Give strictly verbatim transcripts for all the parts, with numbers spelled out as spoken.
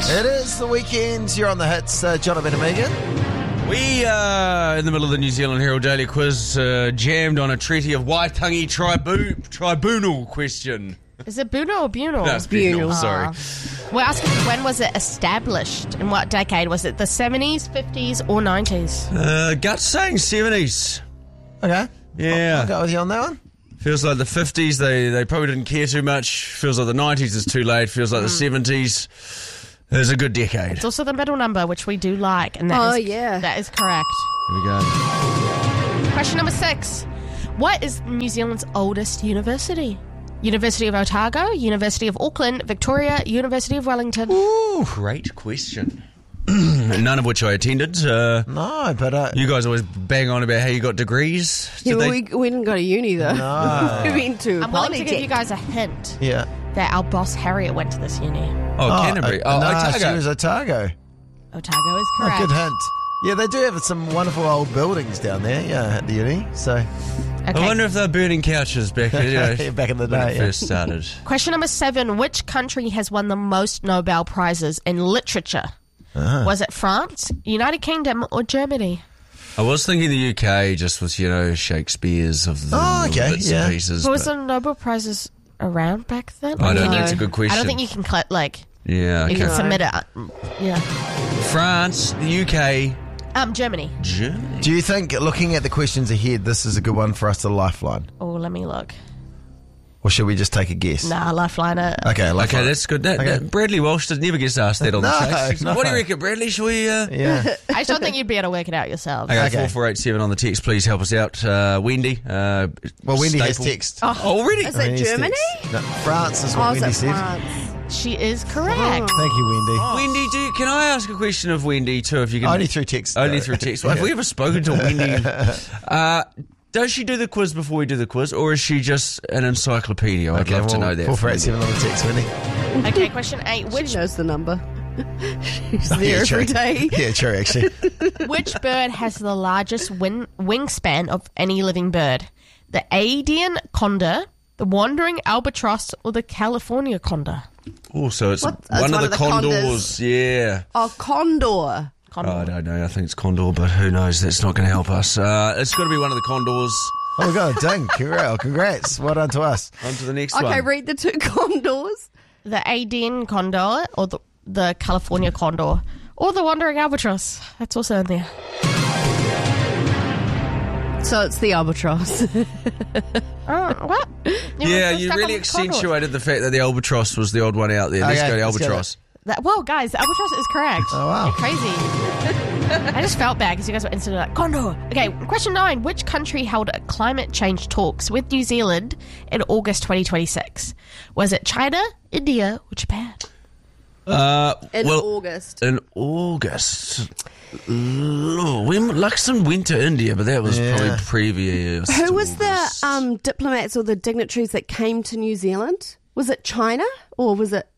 It is the weekend. You're on the hits, uh, Jonathan and Megan. We, uh, in the middle of the New Zealand Herald Daily Quiz, uh, jammed on a Treaty of Waitangi tribu- Tribunal question. Is it Buno or Bunal? No, it's Bunal, Oh. sorry. We're asking when was it established? In what decade? Was it the seventies, fifties, or nineties? Uh, gut saying seventies. Okay. Yeah. I'll go with you on that one. Feels like the fifties, they, they probably didn't care too much. Feels like the nineties is too late. Feels like the seventies is a good decade. It's also the middle number, which we do like. And that Oh, is- yeah. That is correct. Here we go. Question number six. What is New Zealand's oldest university? University of Otago, University of Auckland, Victoria, University of Wellington. Ooh, great question. None of which I attended. Uh, No, but... Uh, you guys always bang on about how you got degrees. Yeah, Did well, they- we, we didn't go to uni though. No. we went to I'm willing to give Polytech. you guys a hint yeah. that our boss Harriet went to this uni. oh, Canterbury. uh, Oh, no, Otago. she was Otago. Otago is Oh, correct. good hint. Yeah, they do have some wonderful old buildings down there, yeah, at the uni. So, Okay. I wonder if they're burning couches back, you know, back in the when day. it yeah. first started. Question number seven. Which country has won the most Nobel Prizes in literature? Uh-huh. Was it France, United Kingdom, or Germany? I was thinking the U K just with, you know, Shakespeare's of the Oh, little okay, bits yeah. and pieces. But was but the Nobel Prizes around back then? I don't Can know. you- It's a good question. I don't think you can click, like, Yeah, you okay. can submit it. uh, Yeah. France, the U K, Um, Germany. Germany. Do you think, looking at the questions ahead, this is a good one for us to lifeline? Oh, let me look. Or should we just take a guess? Nah, lifeline it. Okay, lifeline. Okay, that's good. That, Okay. that- Bradley Walsh does, never gets asked that on the No, chase. no. What do you reckon, Bradley? Shall we... Uh... Yeah. I just don't think you'd be able to work it out yourselves. Okay, Okay. four four eight seven on the text. Please help us out. Uh, Wendy. Uh, Well, Wendy has staple. text. Oh, Oh, already? Is it Wendy has Germany? text. No, France is what Oh, is Wendy it said. France? she is correct. Oh. Thank you, Wendy. Wendy, do you, can I ask a question of Wendy too? If you can, Only through text. Only though. through text. Have we ever spoken to Wendy? Uh, does she do the quiz before we do the quiz, or is she just an encyclopedia? I'd Okay, love to well, know that. four four from eight seven on the text, Wendy. Okay, question eight. Which She knows the number. She's Oh, there yeah, every true. day. Yeah, true, actually. which bird has the largest win- wingspan of any living bird? The Adian condor, the wandering albatross, or the California condor? Oh, so it's What? one, It's of the, condors. condors. Yeah. Oh, condor. Condor. Oh, I don't know. I think it's condor, but who knows? That's not going to help us. Uh, it's got to be one of the condors. Oh, my God, dang. Congrats. Congrats. Well done to us. On to the next Okay, one. read the two condors. The Adian condor, or the, the California condor, or the wandering albatross. That's also in there. So it's the albatross. Oh, what? You Yeah, were you stuck really on condors. accentuated the fact that the albatross was the odd one out there. Let's Okay, go to let's go albatross. That, whoa, guys, the albatross is correct. Oh, wow. You're crazy. I just felt bad because you guys were instantly like, condor. Okay, question nine. Which country held a climate change talks with New Zealand in August twenty twenty-six? Was it China, India, or Japan? Uh, In well, August. in August. Oh, we Luxon went to India, but that was Yeah. probably previous. Who to was the August. um, diplomats or the dignitaries that came to New Zealand? Was it China or was it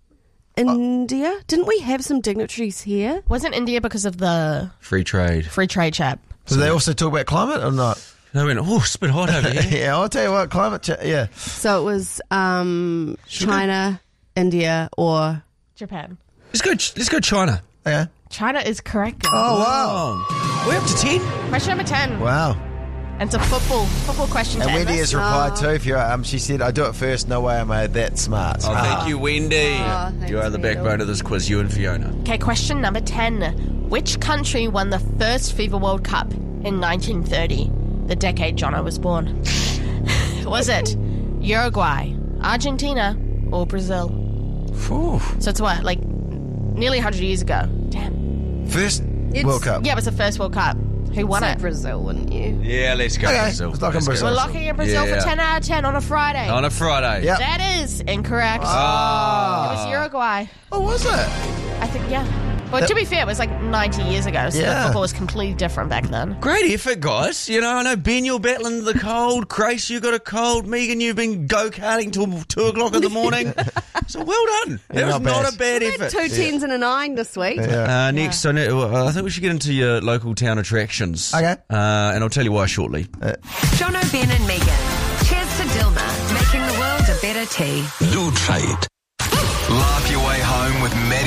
India? Didn't we have some dignitaries here? Wasn't India because of the free trade? free trade chap? Did they also talk about climate or not? They went, oh, it's a bit hot over here. Yeah, I'll tell you what, climate change, yeah. So it was um, China, India, or Japan. Let's go. Let's go China. Okay. China is correct. guys. Oh, wow. Oh, we're up to ten. Question number ten. Wow. And it's a football football question. And to end Wendy this. has replied too. If you're, um, she said, "I do it first. No way am I that smart." Oh, thank you, Wendy. Oh, thanks, you are the Needle. backbone of this quiz. You and Fiona. Okay, question number ten. Which country won the first FIFA World Cup in nineteen thirty, the decade Jono was born? Was it Uruguay, Argentina, or Brazil? Phew. So it's what, like nearly one hundred years ago? Damn. First It's- World Cup. Yeah, it was the first World Cup. Who won say it? Brazil, wouldn't you? Yeah, let's go Okay, Brazil. let's lock in Let's go. Brazil. We're locking in Brazil Yeah. for ten out of ten on a Friday. On a Friday. Yep. That is incorrect. Ah. It was Uruguay. Oh, was it? I think, yeah. But to be fair, it was like ninety years ago, so the Yeah. football was completely different back then. Great effort, guys. You know, I know Ben, you're battling the cold. Grace, you got a cold. Megan, you've been go-karting till two o'clock in the morning. So well done. That Yeah, was not not bad. a bad We had effort. two tens and a nine this week. Yeah. Uh, next, I, know, I think we should get into your local town attractions. Okay. Uh, and I'll tell you why shortly. Jono, Ben and Megan. Cheers to Dilma, making the world a better tea. Lou Trade. Laugh your way home with Maddie and P J.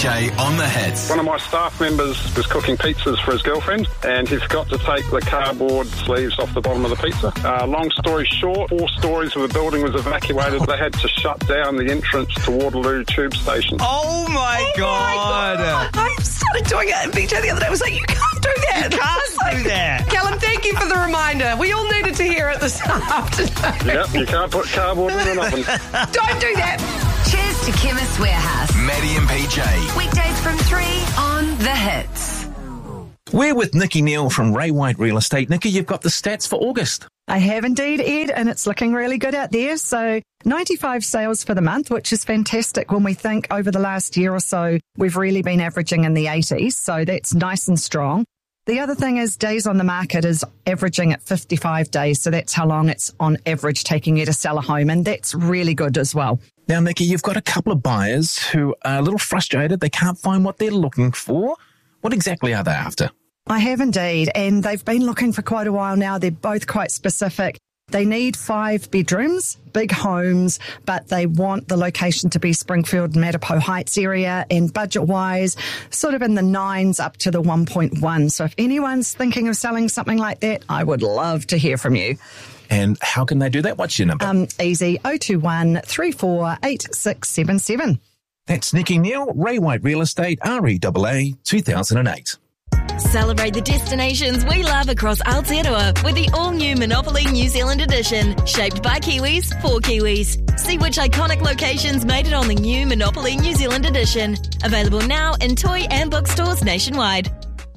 J on the hits. One of my staff members was cooking pizzas for his girlfriend, and he forgot to take the cardboard sleeves off the bottom of the pizza. Uh, long story short, four stories of the building was evacuated. They had to shut down the entrance to Waterloo Tube Station. Oh my Oh god! my God. I started doing it in B J the other day. I was like, you can't do that. You can't do that. Callum, thank you for the reminder. We all needed to hear it this afternoon. Yep, you can't put cardboard in an oven. Don't do that. Cheers to Chemist Warehouse. Maddie and P J. Weekdays from three on The Hits. We're with Nikki Neal from Ray White Real Estate. Nikki, you've got the stats for August. I have indeed, Ed, and it's looking really good out there. So ninety-five sales for the month, which is fantastic when we think over the last year or so, we've really been averaging in the eighties. So that's nice and strong. The other thing is days on the market is averaging at fifty-five days. So that's how long it's on average taking you to sell a home. And that's really good as well. Now, Nikki, you've got a couple of buyers who are a little frustrated. They can't find what they're looking for. What exactly are they after? I have indeed, and they've been looking for quite a while now. They're both quite specific. They need five bedrooms, big homes, but they want the location to be Springfield, Matapo Heights area, and budget-wise, sort of in the nines up to the one point one. So if anyone's thinking of selling something like that, I would love to hear from you. And how can they do that? What's your number? Um, easy, oh two one, three four eight six seven seven. That's Nikki Neal, Ray White Real Estate, R E A A, two thousand eight. Celebrate the destinations we love across Aotearoa with the all-new Monopoly New Zealand edition, shaped by Kiwis for Kiwis. See which iconic locations made it on the new Monopoly New Zealand edition. Available now in toy and bookstores nationwide.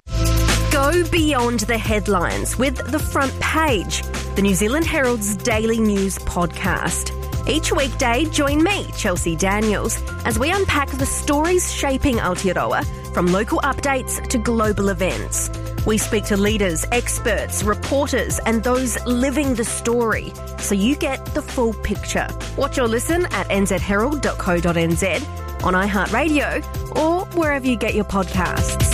Go beyond the headlines with The Front Page, the New Zealand Herald's daily news podcast. Each weekday, join me, Chelsea Daniels, as we unpack the stories shaping Aotearoa, from local updates to global events. We speak to leaders, experts, reporters, and those living the story, so you get the full picture. Watch or listen at n z herald dot co dot n z, on iHeartRadio, or wherever you get your podcasts.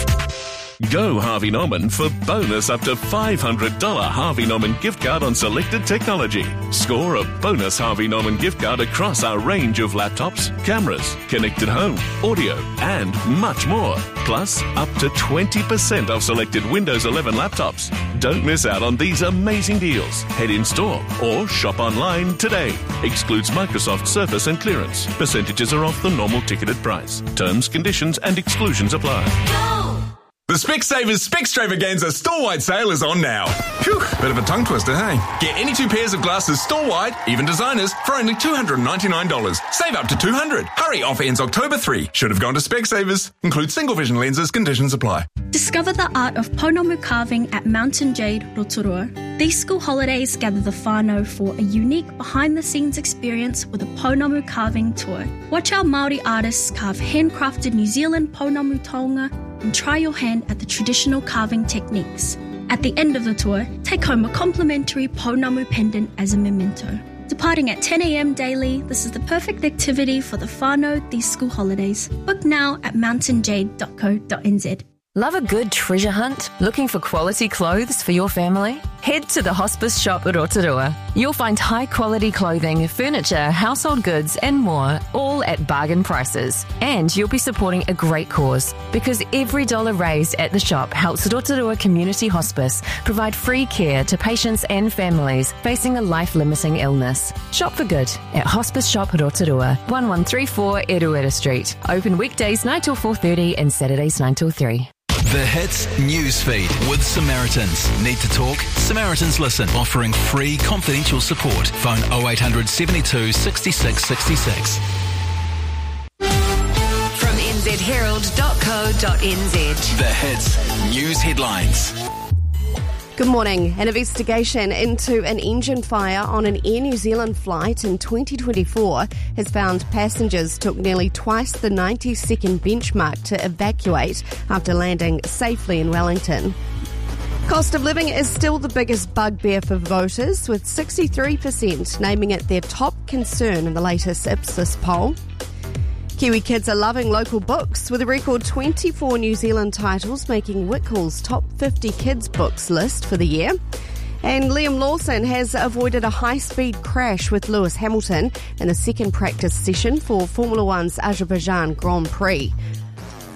Go Harvey Norman for bonus up to five hundred dollars Harvey Norman gift card on selected technology. Score a bonus Harvey Norman gift card across our range of laptops, cameras, connected home, audio, and much more. Plus, up to twenty percent off selected Windows eleven laptops. Don't miss out on these amazing deals. Head in store or shop online today. Excludes Microsoft Surface and clearance. Percentages are off the normal ticketed price. Terms, conditions, and exclusions apply. Go! The Specsavers Specstravaganza store-wide sale is on now. Phew, bit of a tongue twister, hey? Get any two pairs of glasses store-wide, even designers, for only two hundred ninety-nine dollars. Save up to two hundred dollars. Hurry, offer ends October third. Should have gone to Specsavers. Includes single vision lenses, conditions apply. Discover the art of Pounamu carving at Mountain Jade, Rotorua. These school holidays gather the whānau for a unique behind-the-scenes experience with a Pounamu carving tour. Watch our Māori artists carve handcrafted New Zealand Pounamu taonga and try your hand at the traditional carving techniques. At the end of the tour, take home a complimentary Pounamu pendant as a memento. Departing at ten a.m. daily, this is the perfect activity for the whānau these school holidays. Book now at mountain jade dot co dot n z. Love a good treasure hunt? Looking for quality clothes for your family? Head to the Hospice Shop at Rotorua. You'll find high-quality clothing, furniture, household goods, and more, all at bargain prices. And you'll be supporting a great cause, because every dollar raised at the shop helps Rotorua Community Hospice provide free care to patients and families facing a life-limiting illness. Shop for good at Hospice Shop Rotorua, one one three four Eruera Street. Open weekdays nine till four thirty and Saturdays nine till three. The Hits Newsfeed with Samaritans. Need to talk? Samaritans Listen, offering free confidential support. Phone oh eight hundred seventy-two sixty-six sixty-six. From n z herald dot co dot n z. The Hits News Headlines. Good morning. An investigation into an engine fire on an Air New Zealand flight in twenty twenty-four has found passengers took nearly twice the ninety second benchmark to evacuate after landing safely in Wellington. Cost of living is still the biggest bugbear for voters, with sixty-three percent naming it their top concern in the latest Ipsos poll. Kiwi kids are loving local books, with a record twenty-four New Zealand titles making Wickhall's top fifty kids books list for the year. And Liam Lawson has avoided a high-speed crash with Lewis Hamilton in the second practice session for Formula One's Azerbaijan Grand Prix.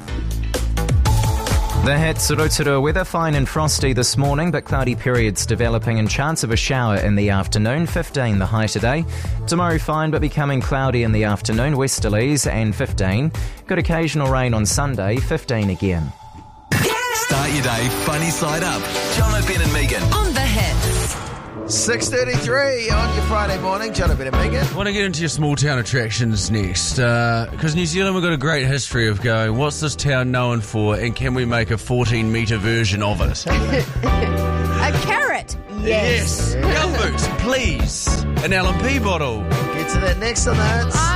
The Hits Rotorua weather, fine and frosty this morning, but cloudy periods developing and chance of a shower in the afternoon. fifteen the high today. Tomorrow fine but becoming cloudy in the afternoon, westerlies and fifteen. Good occasional rain on Sunday, fifteen again. Start your day funny side up. John O'Ben and Megan. On The Hits. six thirty-three on your Friday morning. John O'Ben and Megan. I want to get into your small town attractions next, because uh, New Zealand, we've got a great history of going, what's this town known for, and can we make a fourteen metre version of it? A carrot. Yes. Yes. Gumboots, please. An L and P bottle. Get to that next on the Hits.